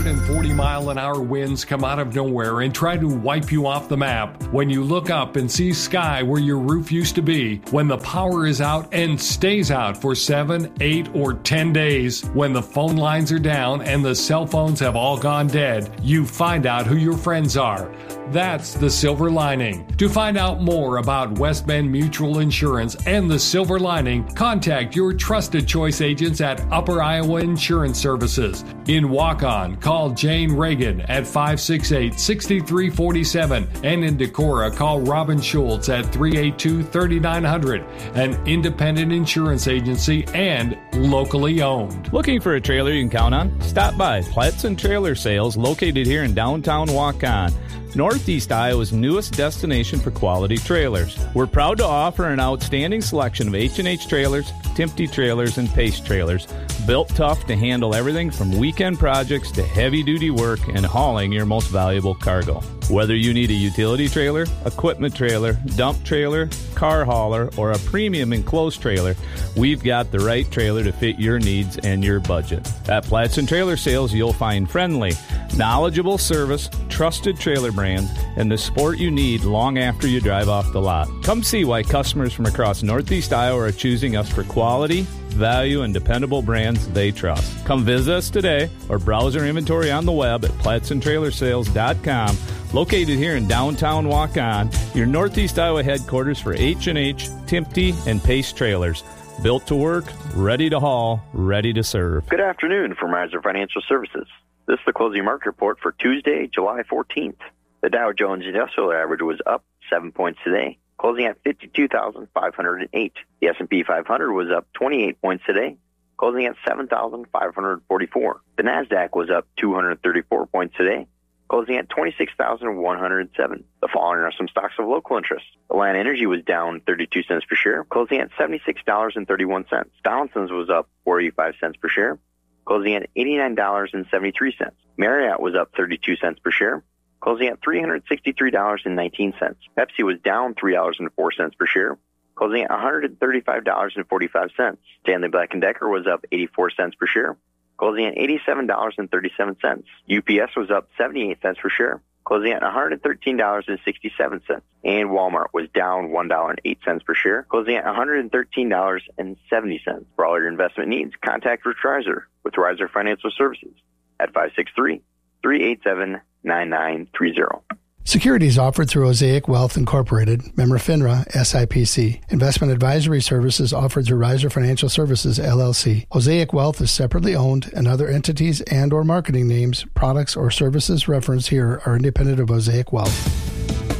140-mile-an-hour winds come out of nowhere and try to wipe you off the map, when you look up and see sky where your roof used to be, when the power is out and stays out for 7, 8, or 10 days, when the phone lines are down and the cell phones have all gone dead, you find out who your friends are. That's the silver lining. To find out more about West Bend Mutual Insurance and the silver lining, contact your trusted choice agents at Upper Iowa Insurance Services. In Waukon, call Jane Reagan at 568-6347, and in Decorah, call Robin Schultz at 382-3900, an independent insurance agency and locally owned. Looking for a trailer you can count on? Stop by Platts and Trailer Sales, located here in downtown Waukon, Northeast Iowa's newest destination for quality trailers. We're proud to offer an outstanding selection of H&H trailers, Timpte trailers, and Pace trailers, built tough to handle everything from weekend projects to heavy-duty work and hauling your most valuable cargo. Whether you need a utility trailer, equipment trailer, dump trailer, car hauler, or a premium enclosed trailer, we've got the right trailer to fit your needs and your budget. At Platts and Trailer Sales, you'll find friendly, knowledgeable service, trusted trailer brands, and the support you need long after you drive off the lot. Come see why customers from across Northeast Iowa are choosing us for quality, value, and dependable brands they trust. Come visit us today or browse our inventory on the web at plattsandtrailersales.com. Located here in downtown Waukon, your Northeast Iowa headquarters for H&H, Timpte, and Pace trailers. Built to work, ready to haul, ready to serve. Good afternoon from Riser Financial Services. This is the closing market report for Tuesday, July 14th. The Dow Jones Industrial Average was up 7 points today, closing at 52,508. The S&P 500 was up 28 points today, closing at 7,544. The NASDAQ was up 234 points today, closing at 26,107. The following are some stocks of local interest. Atlantic Energy was down 32 cents per share, closing at $76.31. Donaldson's was up 45 cents per share, closing at $89.73. Marriott was up 32 cents per share, closing at $363.19. Pepsi was down $3.04 per share, closing at $135.45. Stanley Black & Decker was up 84 cents per share, closing at $87.37. UPS was up 78 cents per share, closing at $113.67. And Walmart was down $1.08 per share, closing at $113.70. For all your investment needs, contact Rich Riser with Riser Financial Services at 563-387-9930. Securities offered through Osaic Wealth Incorporated, member FINRA, SIPC. Investment advisory services offered through Riser Financial Services, LLC. Osaic Wealth is separately owned, and other entities and or marketing names, products, or services referenced here are independent of Osaic Wealth.